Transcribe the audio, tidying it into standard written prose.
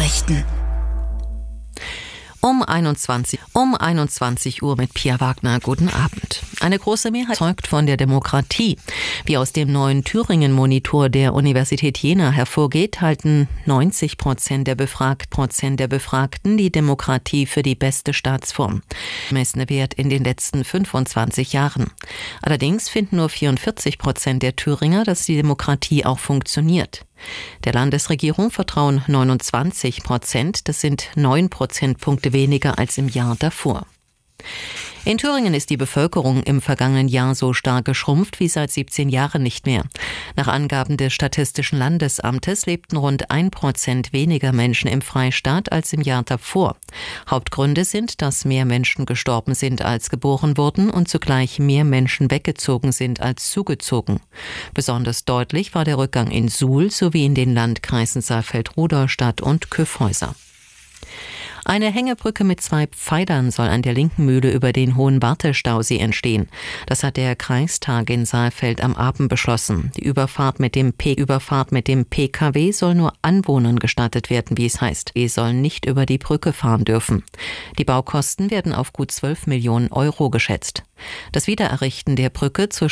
Nachrichten. Um 21 Uhr mit Pia Wagner. Guten Abend. Eine große Mehrheit zeugt von der Demokratie. Wie aus dem neuen Thüringen-Monitor der Universität Jena hervorgeht, halten 90% der Befragten die Demokratie für die beste Staatsform. Gemessene Wert in den letzten 25 Jahren. Allerdings finden nur 44% der Thüringer, dass die Demokratie auch funktioniert. Der Landesregierung vertrauen 29%, das sind 9 Prozentpunkte weniger als im Jahr davor. In Thüringen ist die Bevölkerung im vergangenen Jahr so stark geschrumpft wie seit 17 Jahren nicht mehr. Nach Angaben des Statistischen Landesamtes lebten rund 1% weniger Menschen im Freistaat als im Jahr davor. Hauptgründe sind, dass mehr Menschen gestorben sind als geboren wurden und zugleich mehr Menschen weggezogen sind als zugezogen. Besonders deutlich war der Rückgang in Suhl sowie in den Landkreisen Saalfeld-Rudolstadt und Kyffhäuser. Eine Hängebrücke mit 2 Pfeilern soll an der linken Mühle über den Hohenwarte-Stausee entstehen. Das hat der Kreistag in Saalfeld am Abend beschlossen. Die Überfahrt mit dem PKW soll nur Anwohnern gestattet werden, wie es heißt. Die sollen nicht über die Brücke fahren dürfen. Die Baukosten werden auf gut 12 Millionen Euro geschätzt. Das Wiedererrichten der Brücke zur